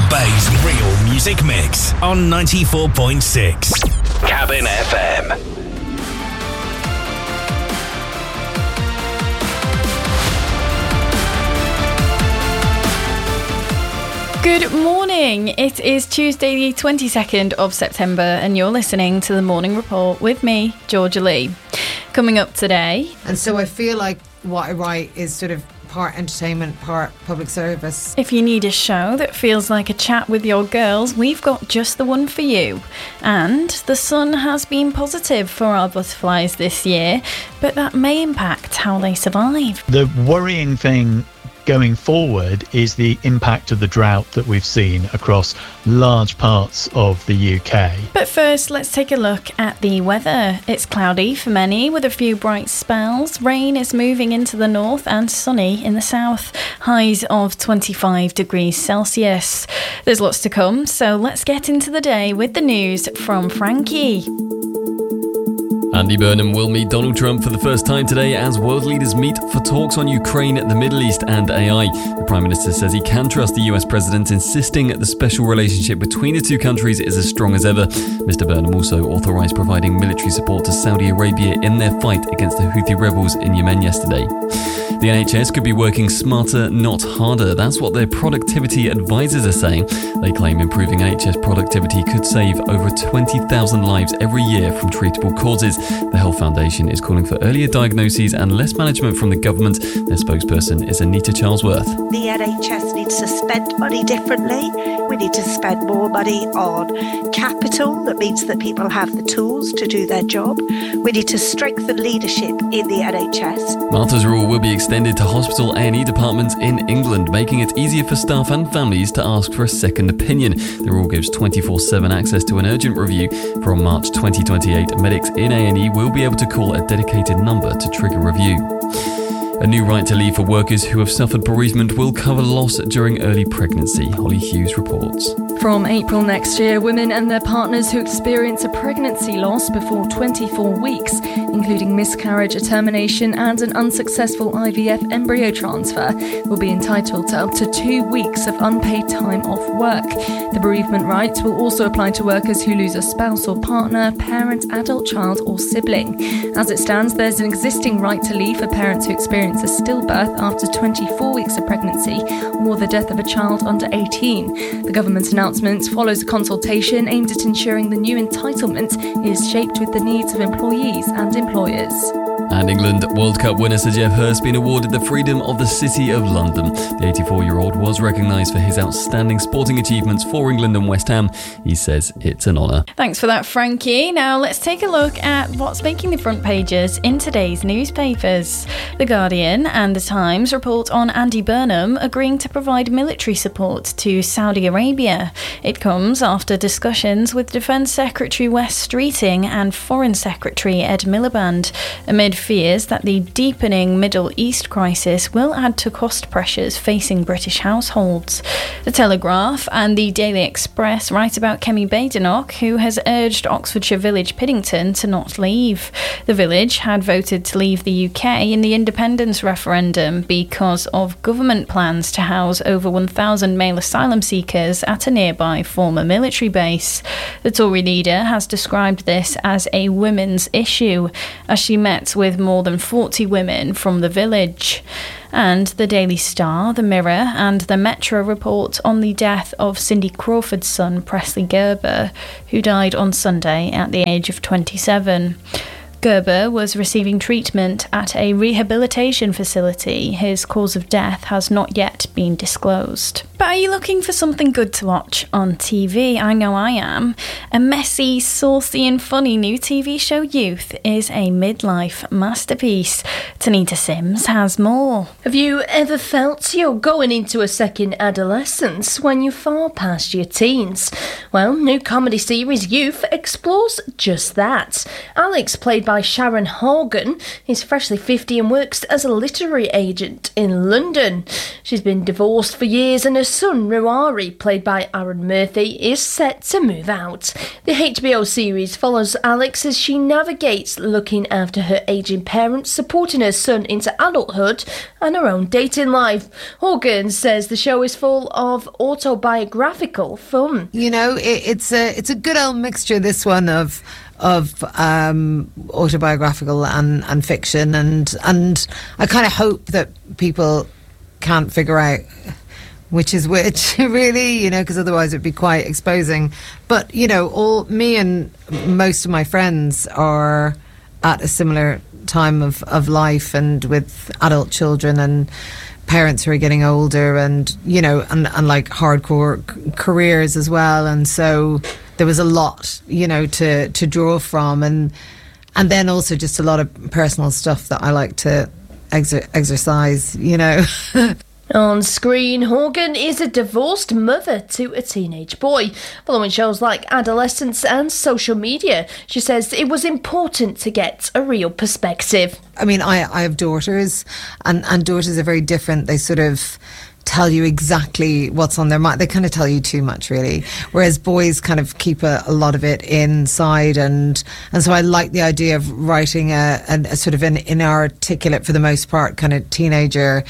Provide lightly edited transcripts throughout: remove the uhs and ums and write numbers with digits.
Bay's real music mix on 94.6 Cabin FM. Good morning. It is Tuesday the 22nd of September and you're listening to the Morning Report with me, Georgia Lee. Coming up today. And so I feel like what I write is sort of part entertainment, part public service. If you need a show that feels like a chat with your girls, we've got just the one for you. And the sun has been positive for our butterflies this year, but that may impact how they survive. The worrying thing going forward is the impact of the drought that we've seen across large parts of the UK. But first, let's take a look at the weather. It's cloudy for many with a few bright spells. Rain is moving into the north and sunny in the south. Highs of 25 degrees Celsius. There's lots to come, so let's get into the day with the news from Frankie. Andy Burnham will meet Donald Trump for the first time today as world leaders meet for talks on Ukraine, the Middle East and AI. The Prime Minister says he can trust the US President, insisting the special relationship between the two countries is as strong as ever. Mr Burnham also authorised providing military support to Saudi Arabia in their fight against the Houthi rebels in Yemen yesterday. The NHS could be working smarter, not harder. That's what their productivity advisors are saying. They claim improving NHS productivity could save over 20,000 lives every year from treatable causes. The Health Foundation is calling for earlier diagnoses and less management from the government. Their spokesperson is Anita Charlesworth. The NHS needs to spend money differently. We need to spend more money on capital. That means that people have the tools to do their job. We need to strengthen leadership in the NHS. Martha's Rule will be extended to hospital A&E departments in England, making it easier for staff and families to ask for a second opinion. The rule gives 24/7 access to an urgent review. From March 2028, medics in A&E will be able to call a dedicated number to trigger review. A new right to leave for workers who have suffered bereavement will cover loss during early pregnancy. Holly Hughes reports. From April next year, women and their partners who experience a pregnancy loss before 24 weeks, including miscarriage, a termination and an unsuccessful IVF embryo transfer, will be entitled to up to 2 weeks of unpaid time off work. The bereavement rights will also apply to workers who lose a spouse or partner, parent, adult child or sibling. As it stands, there's an existing right to leave for parents who experience a stillbirth after 24 weeks of pregnancy or the death of a child under 18. The government's announcement follows a consultation aimed at ensuring the new entitlement is shaped with the needs of employees and employers. And England World Cup winner Sir Geoff Hurst been awarded the Freedom of the City of London. The 84-year-old was recognised for his outstanding sporting achievements for England and West Ham. He says it's an honour. Thanks for that, Frankie. Now let's take a look at what's making the front pages in today's newspapers. The Guardian and The Times report on Andy Burnham agreeing to provide military support to Saudi Arabia. It comes after discussions with Defence Secretary Wes Streeting and Foreign Secretary Ed Miliband, amid fears that the deepening Middle East crisis will add to cost pressures facing British households. The Telegraph and the Daily Express write about Kemi Badenoch, who has urged Oxfordshire village Piddington to not leave. The village had voted to leave the UK in the independence referendum because of government plans to house over 1,000 male asylum seekers at a nearby former military base. The Tory leader has described this as a women's issue, as she met with more than 40 women from the village. And the Daily Star, the Mirror and the Metro report on the death of Cindy Crawford's son, Presley Gerber, who died on Sunday at the age of 27. Gerber was receiving treatment at a rehabilitation facility. His cause of death has not yet been disclosed. But are you looking for something good to watch on TV? I know I am. A messy, saucy and funny new TV show, Youth, is a midlife masterpiece. Tanita Sims has more. Have you ever felt you're going into a second adolescence when you're far past your teens? Well, new comedy series Youth explores just that. Alex, played by Sharon Horgan, is freshly 50 and works as a literary agent in London. She's been divorced for years and her son Ruari, played by Aaron Murphy, is set to move out. The HBO series follows Alex as she navigates looking after her ageing parents, supporting her son into adulthood and her own dating life. Horgan says the show is full of autobiographical fun. You know, it's a good old mixture, this one, of autobiographical and fiction, and I kind of hope that people can't figure out which is which, really, you know, because otherwise it'd be quite exposing. But, you know, me and most of my friends are at a similar time of life, and with adult children and parents who are getting older, and, you know, and like hardcore careers as well. And so there was a lot, you know, to draw from, and then also just a lot of personal stuff that I like to exercise, you know. On screen, Horgan is a divorced mother to a teenage boy. Following shows like adolescence and social media, she says it was important to get a real perspective. I mean, I have daughters, and daughters are very different. They sort of tell you exactly what's on their mind. They kind of tell you too much, really, whereas boys kind of keep a lot of it inside, and so I like the idea of writing a sort of an inarticulate, for the most part, kind of teenager.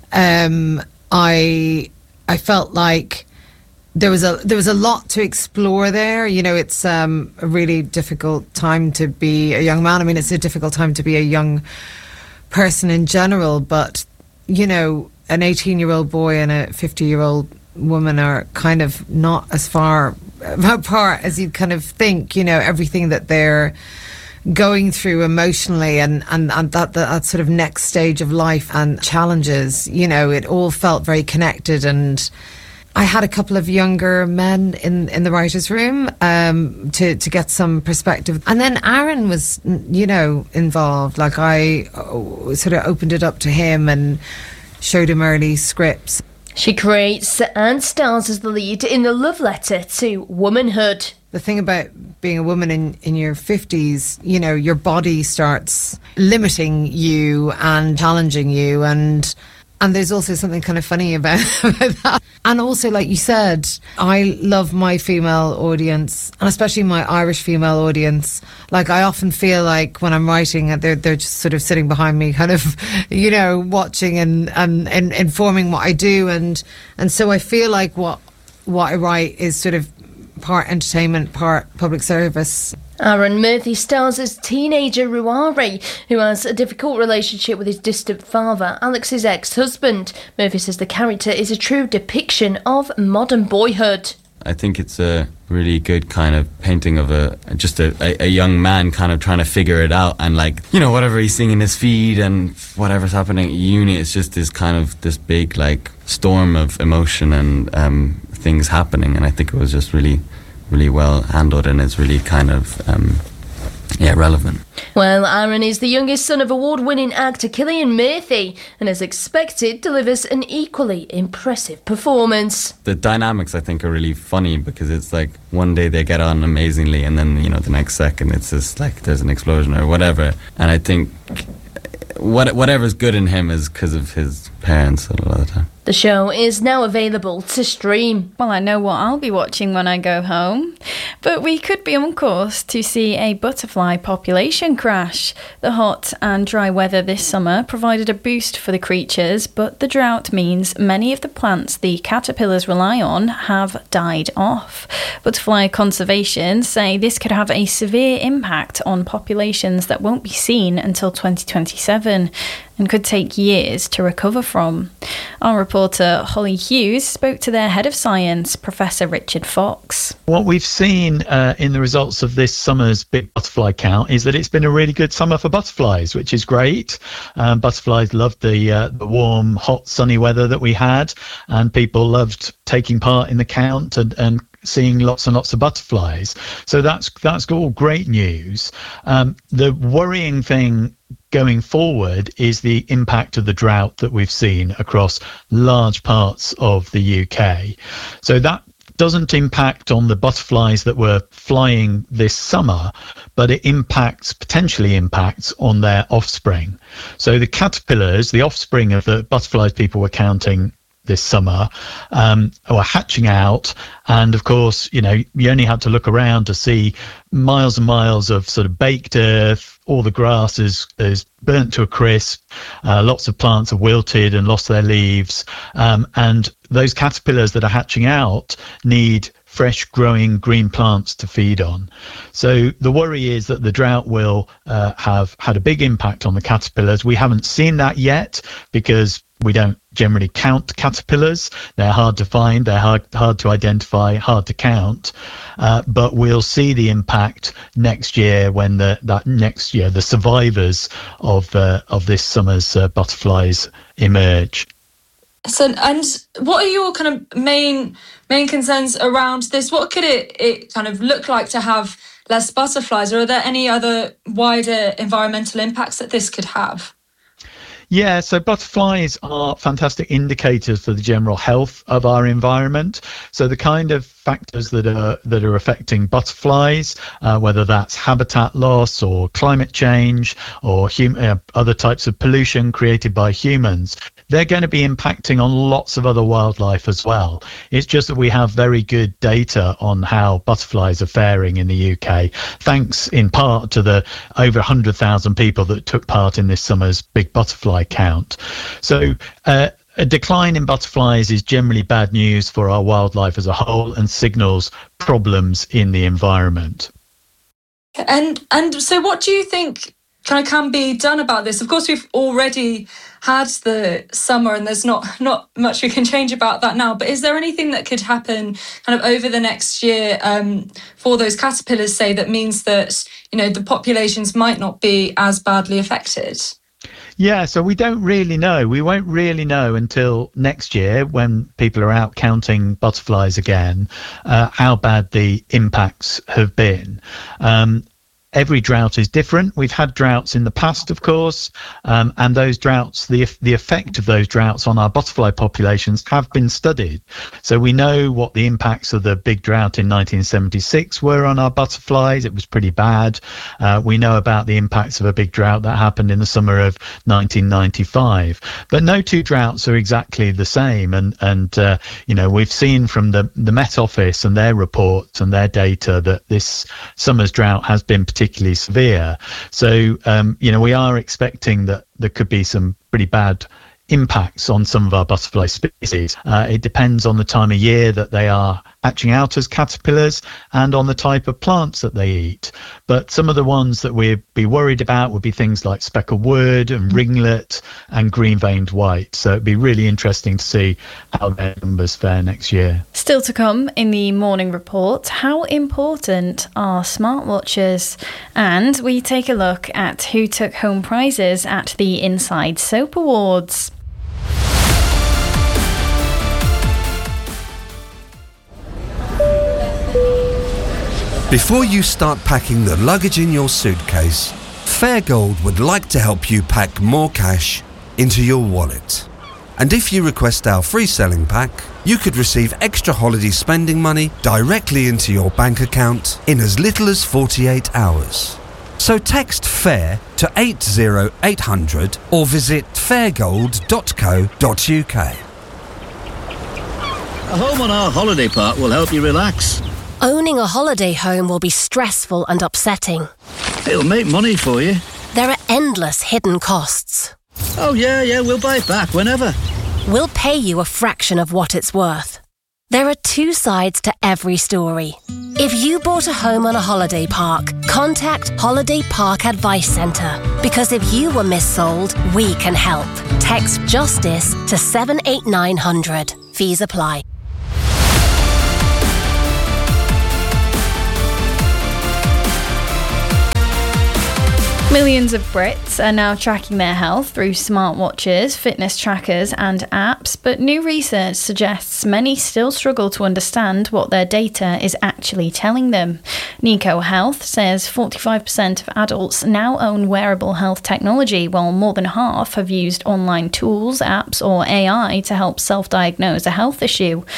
I felt like there was a lot to explore there. You know, it's a really difficult time to be a young man. I mean, it's a difficult time to be a young person in general, but, you know, an 18-year-old boy and a 50-year-old woman are kind of not as far apart as you kind of think. You know, everything that they're going through emotionally, and that sort of next stage of life and challenges, you know, it all felt very connected. And I had a couple of younger men in the writers' room to get some perspective, and then Aaron was, you know, involved. Like, I sort of opened it up to him and showed him early scripts. She creates and stars as the lead in The Love Letter to Womanhood. The thing about being a woman in your 50s, you know, your body starts limiting you and challenging you, and there's also something kind of funny about that. And also, like you said, I love my female audience, and especially my Irish female audience. Like, I often feel like when I'm writing, they're just sort of sitting behind me, kind of, you know, watching and informing what I do, and so I feel like what I write is sort of part entertainment, part public service. Aaron Murphy stars as teenager Ruari, who has a difficult relationship with his distant father, Alex's ex-husband. Murphy says the character is a true depiction of modern boyhood. I think it's a really good kind of painting of a young man kind of trying to figure it out, and, like, you know, whatever he's seeing in his feed and whatever's happening at uni, it's just this kind of this big, like, storm of emotion and things happening, and I think it was just really well handled, and it's really kind of relevant. Well, Aaron is the youngest son of award-winning actor Cillian Murphy, and as expected delivers an equally impressive performance. The dynamics, I think, are really funny, because it's like one day they get on amazingly, and then, you know, the next second it's just like there's an explosion or whatever. And I think whatever's good in him is because of his parents a lot of the time. The show is now available to stream. Well, I know what I'll be watching when I go home. But we could be on course to see a butterfly population crash. The hot and dry weather this summer provided a boost for the creatures, but the drought means many of the plants the caterpillars rely on have died off. Butterfly conservation say this could have a severe impact on populations that won't be seen until 2027 and could take years to recover from. Our reporter Holly Hughes spoke to their head of science, Professor Richard Fox. What we've seen in the results of this summer's big butterfly count is that it's been a really good summer for butterflies, which is great. Butterflies loved the warm, hot, sunny weather that we had, and people loved taking part in the count and seeing lots and lots of butterflies. So that's all great news. The worrying thing going forward is the impact of the drought that we've seen across large parts of the UK. So that doesn't impact on the butterflies that were flying this summer, but it potentially impacts on their offspring. So the caterpillars, the offspring of the butterflies people were counting this summer were hatching out. And of course, you only had to look around to see miles and miles of sort of baked earth. All the grass is burnt to a crisp. Lots of plants have wilted and lost their leaves. And those caterpillars that are hatching out need fresh growing green plants to feed on. So the worry is that the drought will have had a big impact on the caterpillars. We haven't seen that yet because we don't generally count caterpillars. They're hard to find, they're hard to identify, hard to count. But we'll see the impact next year when the survivors of this summer's butterflies emerge. So, and what are your kind of main concerns around this? What could it kind of look like to have less butterflies? Or are there any other wider environmental impacts that this could have? Yeah, so butterflies are fantastic indicators for the general health of our environment. So the kind of factors that are affecting butterflies, whether that's habitat loss or climate change or other types of pollution created by humans, they're going to be impacting on lots of other wildlife as well. It's just that we have very good data on how butterflies are faring in the UK, thanks in part to the over 100,000 people that took part in this summer's big butterfly count. So a decline in butterflies is generally bad news for our wildlife as a whole and signals problems in the environment. And so what do you think kind of can be done about this? Of course, we've already had the summer and there's not much we can change about that now, but is there anything that could happen kind of over the next year for those caterpillars, say, that means that, the populations might not be as badly affected? Yeah, so we don't really know. We won't really know until next year when people are out counting butterflies again, how bad the impacts have been. Every drought is different. We've had droughts in the past, of course, and those droughts, the effect of those droughts on our butterfly populations have been studied. So we know what the impacts of the big drought in 1976 were on our butterflies. It was pretty bad. We know about the impacts of a big drought that happened in the summer of 1995. But no two droughts are exactly the same. And we've seen from the Met Office and their reports and their data that this summer's drought has been particularly severe. So, we are expecting that there could be some pretty bad impacts on some of our butterfly species. It depends on the time of year that they are hatching out as caterpillars and on the type of plants that they eat. But some of the ones that we'd be worried about would be things like speckled wood and ringlet and green-veined white. So it'd be really interesting to see how their numbers fare next year. Still to come in the morning report, how important are smartwatches? And we take a look at who took home prizes at the Inside Soap Awards. Before you start packing the luggage in your suitcase, Fairgold would like to help you pack more cash into your wallet. And if you request our free selling pack, you could receive extra holiday spending money directly into your bank account in as little as 48 hours. So text FAIR to 80800 or visit fairgold.co.uk. A home on our holiday park will help you relax. Owning a holiday home will be stressful and upsetting. It'll make money for you. There are endless hidden costs. Oh, yeah, we'll buy it back whenever. We'll pay you a fraction of what it's worth. There are two sides to every story. If you bought a home on a holiday park, contact Holiday Park Advice Centre. Because if you were missold, we can help. Text JUSTICE to 78900. Fees apply. Millions of Brits are now tracking their health through smartwatches, fitness trackers and apps, but new research suggests many still struggle to understand what their data is actually telling them. Nico Health says 45% of adults now own wearable health technology, while more than half have used online tools, apps or AI to help self-diagnose a health issue.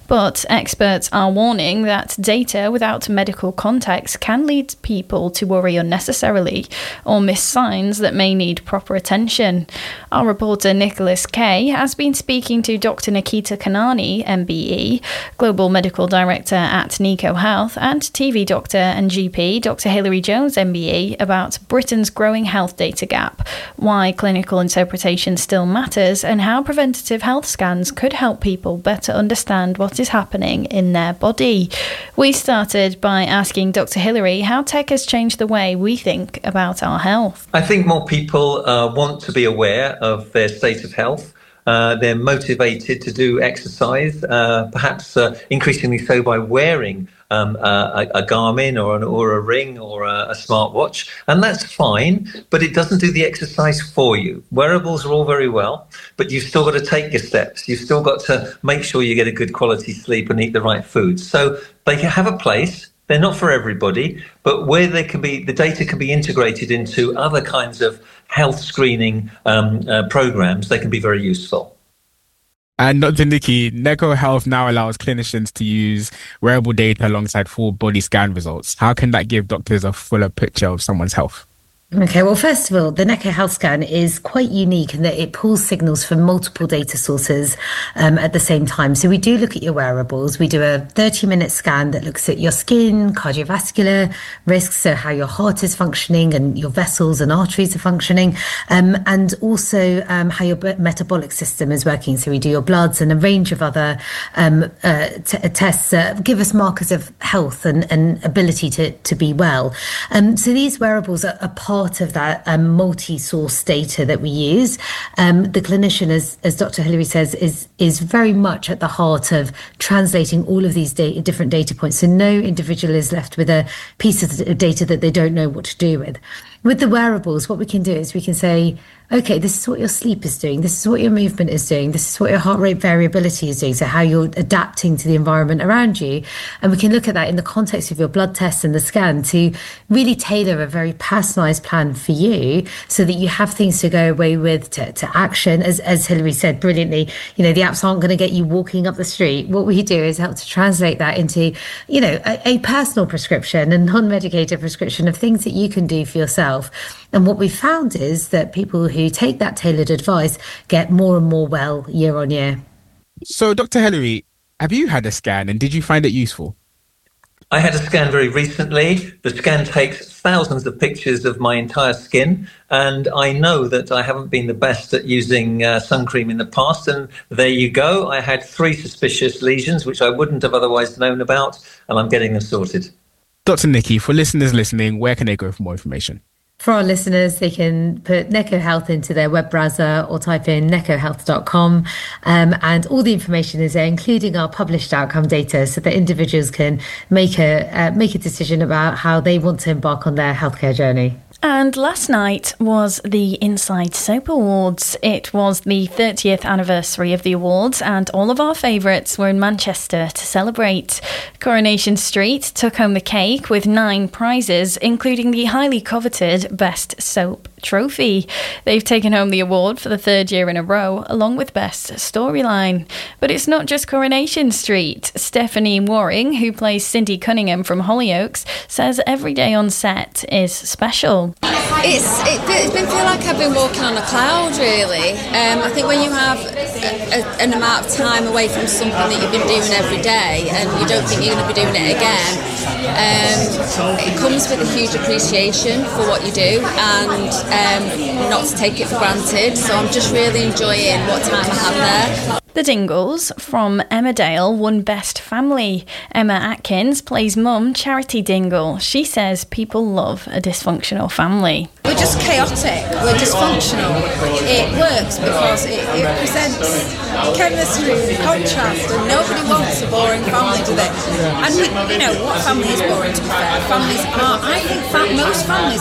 But experts are warning that data without medical context can lead people to worry unnecessarily or miss signs that may need proper attention. Our reporter Nicholas Kay has been speaking to Dr. Nikita Kanani, MBE, Global Medical Director at Nico Health, and TV doctor and GP Dr. Hilary Jones, MBE, about Britain's growing health data gap, why clinical interpretation still matters, and how preventative health scans could help people better understand what is happening in their body. We started by asking Dr. Hilary how tech has changed the way we think about our health. I think more people want to be aware of their state of health. They're motivated to do exercise, perhaps increasingly so by wearing a Garmin or a Ring or a smartwatch, and that's fine, but it doesn't do the exercise for you. Wearables are all very well, but you've still got to take your steps. You've still got to make sure you get a good quality sleep and eat the right food. So they have a place. They're not for everybody, but where they can be, the data can be integrated into other kinds of health screening programs, they can be very useful. And Dr. Nikki, Neko Health now allows clinicians to use wearable data alongside full body scan results. How can that give doctors a fuller picture of someone's health? Okay, well, first of all, the Neko Health Scan is quite unique in that it pulls signals from multiple data sources at the same time. So we do look at your wearables. We do a 30-minute scan that looks at your skin, cardiovascular risks, so how your heart is functioning and your vessels and arteries are functioning, and also how your metabolic system is working. So we do your bloods and a range of other tests that give us markers of health and ability to be well. So these wearables are part of that multi-source data that we use. The clinician, as Dr. Hilary says, is very much at the heart of translating all of these different data points. So no individual is left with a piece of data that they don't know what to do with. With the wearables, what we can do is we can say, okay, this is what your sleep is doing. This is what your movement is doing. This is what your heart rate variability is doing. So how you're adapting to the environment around you. And we can look at that in the context of your blood tests and the scan to really tailor a very personalised plan for you so that you have things to go away with to action. As Hilary said brilliantly, the apps aren't going to get you walking up the street. What we do is help to translate that into, a personal prescription and non-medicated prescription of things that you can do for yourself. And what we found is that people who take that tailored advice get more and more well year on year. So, Dr. Hilary, have you had a scan and did you find it useful? I had a scan very recently. The scan takes thousands of pictures of my entire skin, and I know that I haven't been the best at using sun cream in the past, and there you go. I had 3 suspicious lesions, which I wouldn't have otherwise known about, and I'm getting them sorted. Dr. Nikki, for listeners listening, where can they go for more information? For our listeners, they can put Neko Health into their web browser or type in nekohealth.com, and all the information is there, including our published outcome data, so that individuals can make a decision about how they want to embark on their healthcare journey. And last night was the Inside Soap Awards. It was the 30th anniversary of the awards, and all of our favourites were in Manchester to celebrate. Coronation Street took home the cake with 9 prizes, including the highly coveted Best Soap trophy. They've taken home the award for the 3rd year in a row, along with Best Storyline. But it's not just Coronation Street. Stephanie Waring, who plays Cindy Cunningham from Hollyoaks, says every day on set is special. It's been feel like I've been walking on a cloud, really. I think when you have an amount of time away from something that you've been doing every day and you don't think you're going to be doing it again, it comes with a huge appreciation for what you do and not to take it for granted. So I'm just really enjoying what time I have there. The Dingles from Emmerdale won Best Family. Emma Atkins plays Mum Charity Dingle. She says people love a dysfunctional family. We're just chaotic, we're dysfunctional. It works because it presents chemistry and contrast, and nobody wants a boring family, do they? And what family is boring, to be fair? Families are, I think most families